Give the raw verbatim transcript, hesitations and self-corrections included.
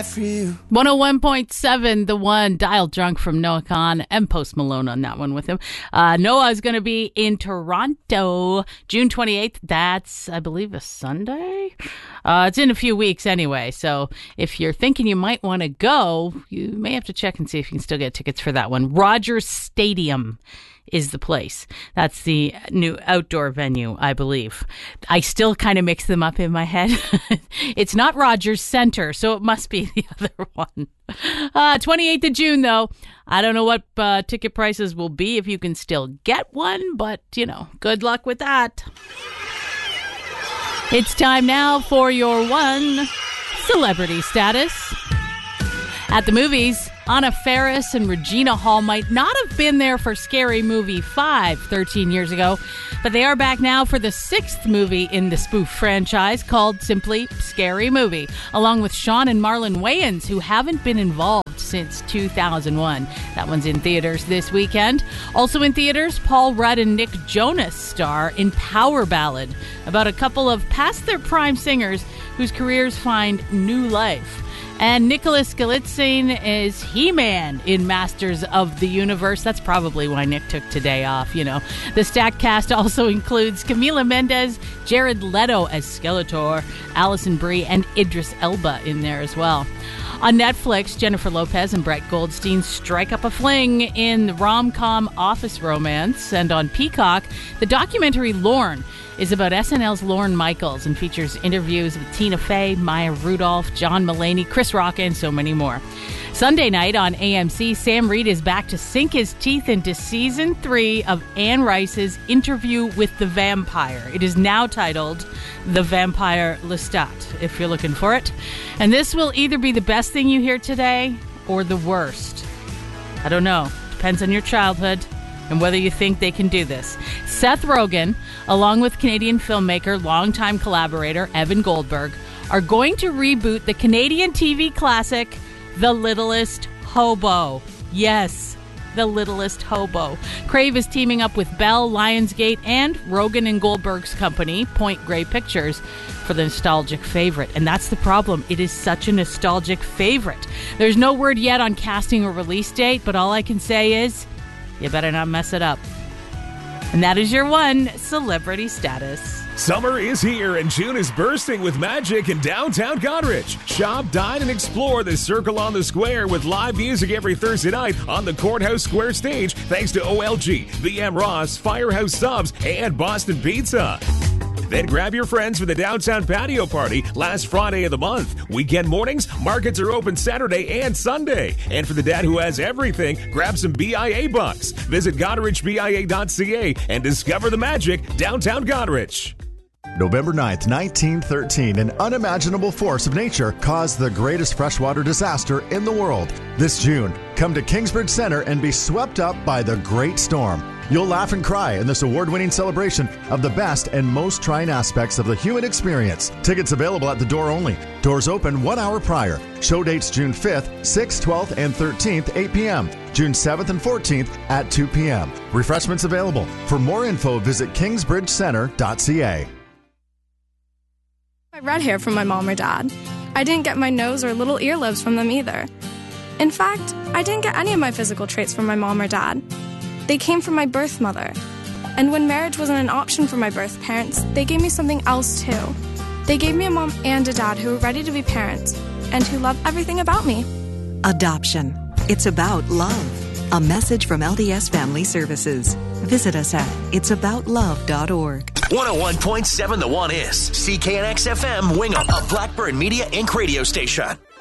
die for you. one oh one point seven, The One, Dial Drunk from Noah Kahan and Post Malone on that one with him. Uh, Noah is going to be in Toronto June twenty-eighth. That's, I believe, a Sunday. Uh, it's in a few weeks anyway. So if you're thinking you might want to go, you may have to check and see if you can still get tickets for that one. Rogers Stadium is the place. That's the new outdoor venue, I believe. I still kind of mix them up in my head. It's not Rogers Center, so it must be the other one. Uh, twenty-eighth of June, though. I don't know what uh, ticket prices will be if you can still get one, but, you know, good luck with that. It's time now for your one celebrity status. At the movies, Anna Faris and Regina Hall might not have been there for Scary Movie five thirteen years ago, but they are back now for the sixth movie in the spoof franchise called simply Scary Movie, along with Sean and Marlon Wayans, who haven't been involved since two thousand one. That one's in theaters this weekend. Also in theaters, Paul Rudd and Nick Jonas star in Power Ballad, about a couple of past their prime singers whose careers find new life. And Nicholas Galitzine is He-Man in Masters of the Universe. That's probably why Nick took today off, you know. The stacked cast also includes Camila Mendes, Jared Leto as Skeletor, Alison Brie, and Idris Elba in there as well. On Netflix, Jennifer Lopez and Brett Goldstein strike up a fling in the rom-com Office Romance. And on Peacock, the documentary Lorne is about S N L's Lorne Michaels and features interviews with Tina Fey, Maya Rudolph, John Mulaney, Chris Rock, and so many more. Sunday night on A M C, Sam Reed is back to sink his teeth into season three of Anne Rice's Interview with the Vampire. It is now titled The Vampire Lestat, if you're looking for it. And this will either be the best thing you hear today or the worst. I don't know. Depends on your childhood and whether you think they can do this. Seth Rogen, along with Canadian filmmaker, longtime collaborator Evan Goldberg, are going to reboot the Canadian T V classic The Littlest Hobo. Yes, The Littlest Hobo. Crave is teaming up with Bell, Lionsgate, and Rogen and Goldberg's company, Point Grey Pictures, for the nostalgic favorite. And that's the problem. It is such a nostalgic favorite. There's no word yet on casting or release date, but all I can say is, you better not mess it up. And that is your one celebrity status. Summer is here and June is bursting with magic in downtown Goderich. Shop, dine, and explore the Circle on the Square with live music every Thursday night on the Courthouse Square stage thanks to O L G, V M Ross, Firehouse Subs, and Boston Pizza. Then grab your friends for the downtown patio party last Friday of the month. Weekend mornings, markets are open Saturday and Sunday. And for the dad who has everything, grab some B I A bucks. Visit Goderich B I A dot C A and discover the magic downtown Goderich. November ninth, nineteen thirteen, an unimaginable force of nature caused the greatest freshwater disaster in the world. This June, come to Kingsbridge Center and be swept up by the Great Storm. You'll laugh and cry in this award-winning celebration of the best and most trying aspects of the human experience. Tickets available at the door only. Doors open one hour prior. Show dates June fifth, sixth, twelfth, and thirteenth, eight p.m. June seventh and fourteenth at two p.m. Refreshments available. For more info, visit kingsbridge center dot c a. I red hair from my mom or dad. I didn't get my nose or little earlobes from them either. In fact, I didn't get any of my physical traits from my mom or dad. They came from my birth mother. And when marriage wasn't an option for my birth parents, they gave me something else too. They gave me a mom and a dad who were ready to be parents and who love everything about me. Adoption. It's about love. A message from L D S Family Services. Visit us at its about love dot org. one oh one point seven The One is C K N X F M Wingham, a Blackburn Media Incorporated radio station.